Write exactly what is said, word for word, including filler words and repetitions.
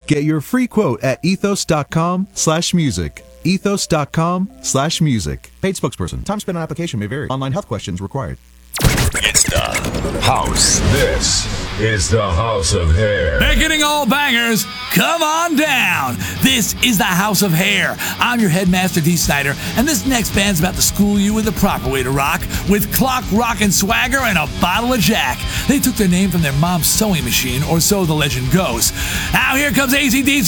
Get your free quote at ethos.com slash music. ethos.com slash music. Paid spokesperson. Time spent on application may vary. Online health questions required. It's the house. This is the House of Hair. They're getting all bangers. Come on down. This is the House of Hair. I'm your headmaster, D. Snyder, and this next band's about to school you in the proper way to rock with clock rockin' swagger and a bottle of Jack. They took their name from their mom's sewing machine, or so the legend goes. Now here comes A C D C.